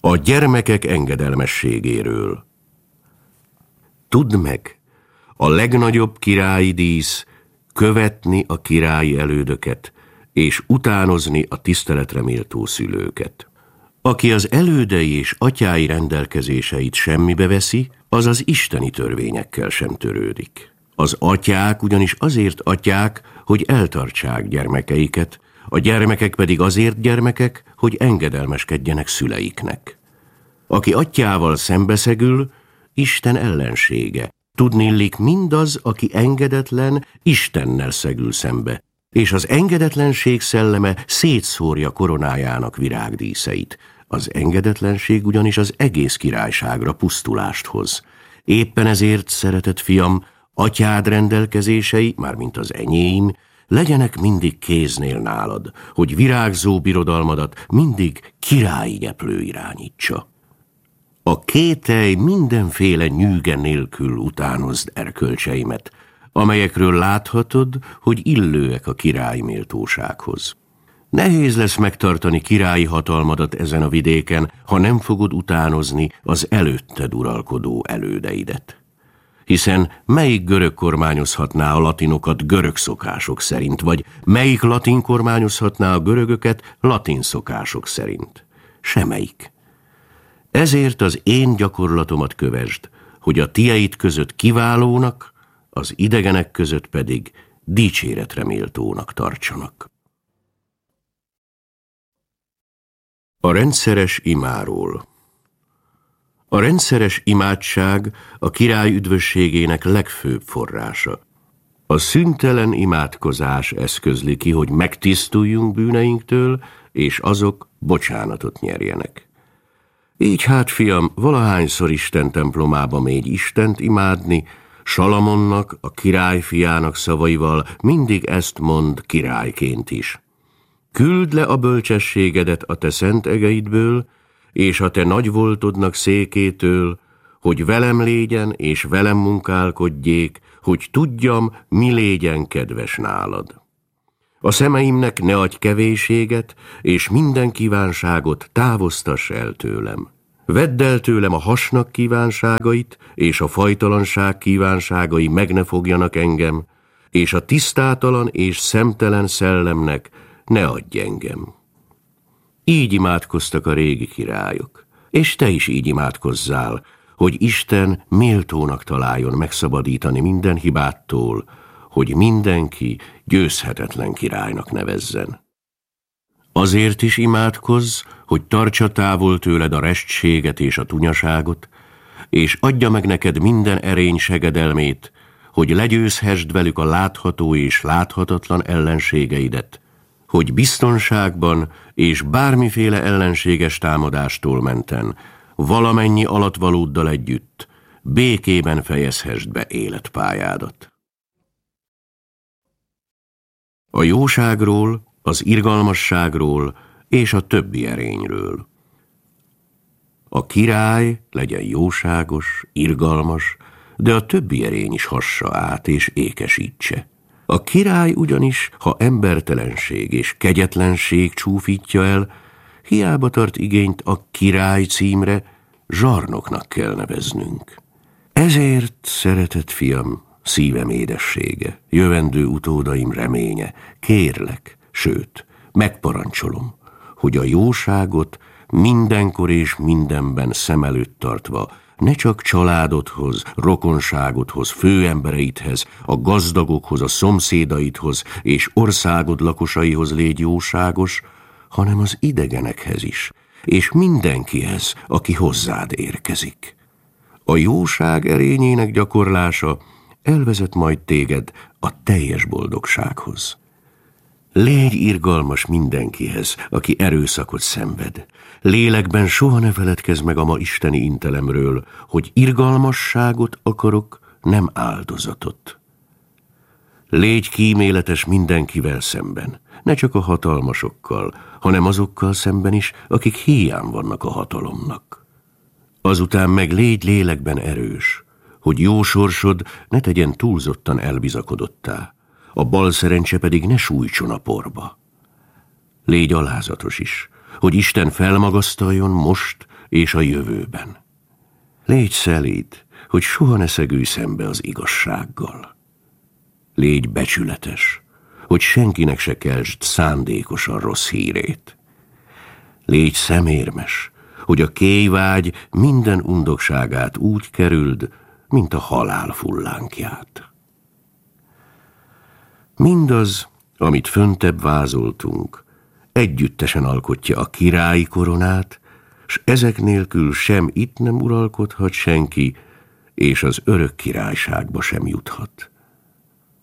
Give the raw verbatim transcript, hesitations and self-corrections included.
A gyermekek engedelmességéről. Tudd meg, a legnagyobb királyi dísz követni a királyi elődöket, és utánozni a tiszteletre méltó szülőket. Aki az elődei és atyái rendelkezéseit semmibe veszi, az az isteni törvényekkel sem törődik. Az atyák ugyanis azért atyák, hogy eltartsák gyermekeiket, a gyermekek pedig azért gyermekek, hogy engedelmeskedjenek szüleiknek. Aki atyával szembeszegül, Isten ellensége. Tudnillik, mindaz, aki engedetlen, Istennel szegül szembe, és az engedetlenség szelleme szétszórja koronájának virágdíszeit. Az engedetlenség ugyanis az egész királyságra pusztulást hoz. Éppen ezért, szeretett fiam, atyád rendelkezései, mármint az enyém, legyenek mindig kéznél nálad, hogy virágzó birodalmadat mindig királyi nyeplő irányítsa. A kételj mindenféle nyűge nélkül utánozd erkölcseimet, amelyekről láthatod, hogy illőek a királyi méltósághoz. Nehéz lesz megtartani királyi hatalmadat ezen a vidéken, ha nem fogod utánozni az előtted uralkodó elődeidet. Hiszen melyik görög kormányozhatná a latinokat görög szokások szerint, vagy melyik latin kormányozhatná a görögöket latin szokások szerint? Semmelyik. Ezért az én gyakorlatomat kövesd, hogy a tieid között kiválónak, az idegenek között pedig dicséretre méltónak tartsanak. A rendszeres imáról. A rendszeres imádság a király üdvösségének legfőbb forrása. A szüntelen imádkozás eszközli ki, hogy megtisztuljunk bűneinktől, és azok bocsánatot nyerjenek. Így hát, fiam, valahányszor Isten templomába mégy Istent imádni, Salamonnak, a király fiának szavaival mindig ezt mond királyként is. Küld le a bölcsességedet a te szent egeidből, és a te nagy voltodnak székétől, hogy velem légyen és velem munkálkodjék, hogy tudjam, mi légyen kedves nálad. A szemeimnek ne adj kevésséget, és minden kívánságot távoztass el tőlem. Vedd el tőlem a hasnak kívánságait, és a fajtalanság kívánságai meg ne fogjanak engem, és a tisztátalan és szemtelen szellemnek ne adj engem. Így imádkoztak a régi királyok, és te is így imádkozzál, hogy Isten méltónak találjon megszabadítani minden hibától, hogy mindenki győzhetetlen királynak nevezzen. Azért is imádkozz, hogy tartsa távol tőled a restséget és a tunyaságot, és adja meg neked minden erény segedelmét, hogy legyőzhessd velük a látható és láthatatlan ellenségeidet, hogy biztonságban és bármiféle ellenséges támadástól menten, valamennyi alattvalóddal együtt, békében fejezhessd be életpályádat. A jóságról, az irgalmasságról és a többi erényről. A király legyen jóságos, irgalmas, de a többi erény is hassa át és ékesítse. A király ugyanis, ha embertelenség és kegyetlenség csúfítja el, hiába tart igényt a király címre, zsarnoknak kell neveznünk. Ezért, szeretett fiam, szívem édessége, jövendő utódaim reménye, kérlek, sőt, megparancsolom, hogy a jóságot mindenkor és mindenben szem előtt tartva, ne csak családodhoz, rokonságodhoz, főembereidhez, a gazdagokhoz, a szomszédaidhoz és országod lakosaihoz légy jóságos, hanem az idegenekhez is, és mindenkihez, aki hozzád érkezik. A jóság erényének gyakorlása elvezet majd téged a teljes boldogsághoz. Légy irgalmas mindenkihez, aki erőszakot szenved. Lélekben soha ne feledkezz meg a ma isteni intelemről, hogy irgalmasságot akarok, nem áldozatot. Légy kíméletes mindenkivel szemben, ne csak a hatalmasokkal, hanem azokkal szemben is, akik híján vannak a hatalomnak. Azután meg légy lélekben erős, hogy jó sorsod ne tegyen túlzottan elbizakodottá, a bal szerencse pedig ne sújtson a porba. Légy alázatos is, hogy Isten felmagasztaljon most és a jövőben. Légy szelíd, hogy soha ne szegülj szembe az igazsággal. Légy becsületes, hogy senkinek se keltsd szándékosan rossz hírét. Légy szemérmes, hogy a kélyvágy minden undokságát úgy kerüld, mint a halál fullánkját. Mindaz, amit föntebb vázoltunk, együttesen alkotja a királyi koronát, s ezek nélkül sem itt nem uralkodhat senki, és az örök királyságba sem juthat.